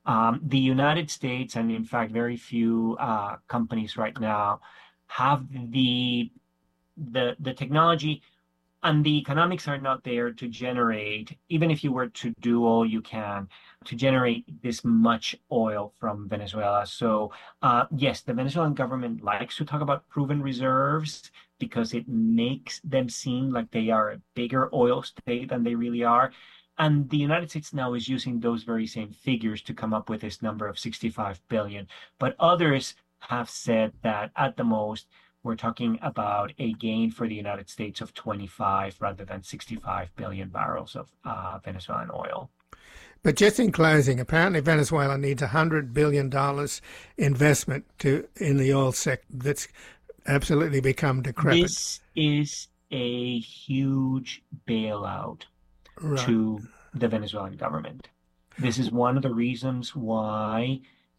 The United States, and in fact, very few companies right now have the technology and the economics are not there to generate, even if you were to do all you can, to generate this much oil from Venezuela. So, yes, the Venezuelan government likes to talk about proven reserves because it makes them seem like they are a bigger oil state than they really are. And the United States now is using those very same figures to come up with this number of 65 billion. But others have said that at the most, we're talking about a gain for the United States of 25 rather than 65 billion barrels of Venezuelan oil. But just in closing, apparently Venezuela needs $100 billion investment in the oil sector that's absolutely become decrepit. This is a huge bailout to the Venezuelan government. This is one of the reasons why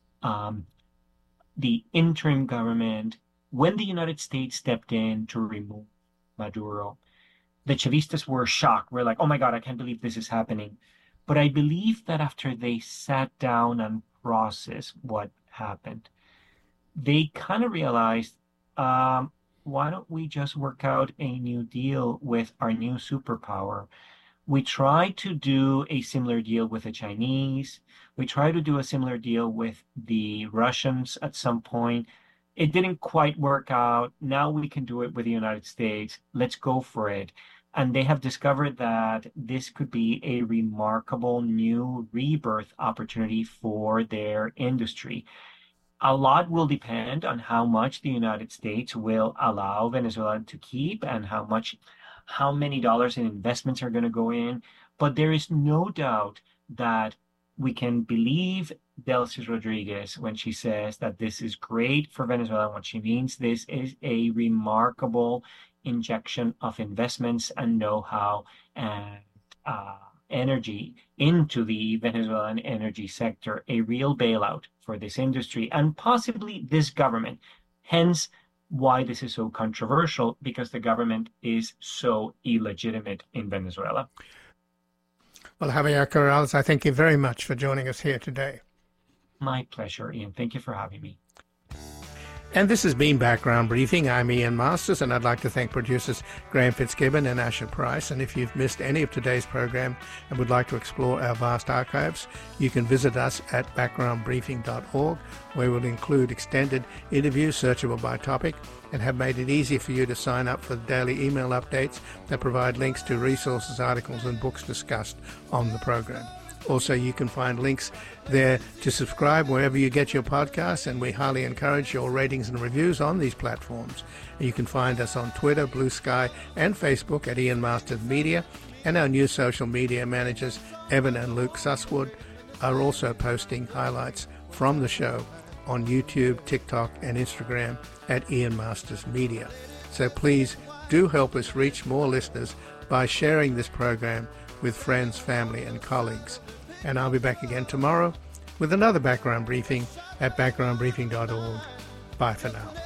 the interim government, when the United States stepped in to remove Maduro, the Chavistas were shocked. We're like, oh my God, I can't believe this is happening. But I believe that after they sat down and processed what happened, they kind of realized, why don't we just work out a new deal with our new superpower? We tried to do a similar deal with the Chinese. We tried to do a similar deal with the Russians at some point. It didn't quite work out. Now we can do it with the United States. Let's go for it. And they have discovered that this could be a remarkable new rebirth opportunity for their industry. A lot will depend on how much the United States will allow Venezuela to keep and how many dollars in investments are going to go in. But there is no doubt that we can believe Delcy Rodriguez when she says that this is great for Venezuela. What she means, this is a remarkable injection of investments and know-how and energy into the Venezuelan energy sector, a real bailout for this industry and possibly this government. Hence, why this is so controversial, because the government is so illegitimate in Venezuela. Well, Javier Corrales, I thank you very much for joining us here today. My pleasure, Ian. Thank you for having me. And this has been Background Briefing. I'm Ian Masters, and I'd like to thank producers Graham Fitzgibbon and Asher Price. And if you've missed any of today's program and would like to explore our vast archives, you can visit us at backgroundbriefing.org, where we'll include extended interviews searchable by topic and have made it easy for you to sign up for the daily email updates that provide links to resources, articles, and books discussed on the program. Also, you can find links there to subscribe wherever you get your podcasts, and we highly encourage your ratings and reviews on these platforms. You can find us on Twitter, Blue Sky, and Facebook at Ian Masters Media, and our new social media managers, Evan and Luke Susswood, are also posting highlights from the show on YouTube, TikTok, and Instagram at Ian Masters Media. So please do help us reach more listeners by sharing this program with friends, family, and colleagues. And I'll be back again tomorrow with another background briefing at backgroundbriefing.org. Bye for now.